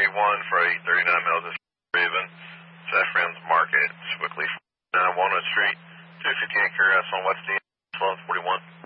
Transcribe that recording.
for 839 miles of Raven, Safran's Market, Swickley, 9 Walnut Street, 258 Cuirass on West End, 1241.